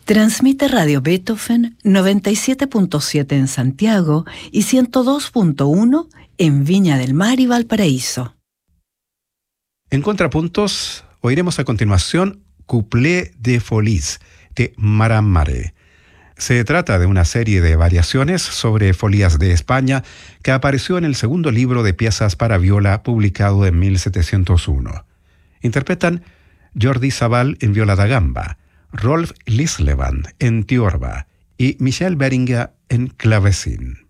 Transmite Radio Beethoven 97.7 en Santiago y 102.1 en Viña del Mar y Valparaíso. En contrapuntos, oiremos a continuación Couplet de Folies de Maran Mare. Se trata de una serie de variaciones sobre folías de España que apareció en el segundo libro de piezas para viola publicado en 1701. Interpretan Jordi Sabal en viola da gamba, Rolf Lislevand en tiorba y Michel Beringer en clavecín.